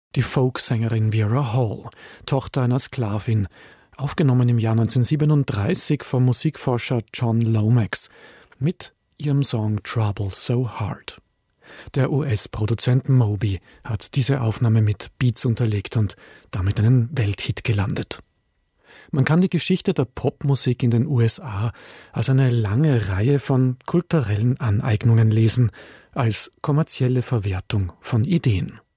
Die Folksängerin Vera Hall, Tochter einer Sklavin, aufgenommen im Jahr 1937 vom Musikforscher John Lomax mit ihrem Song Trouble So Hard. Der US-Produzent Moby hat diese Aufnahme mit Beats unterlegt und damit einen Welthit gelandet. Man kann die Geschichte der Popmusik in den USA als eine lange Reihe von kulturellen Aneignungen lesen, als kommerzielle Verwertung von Ideen.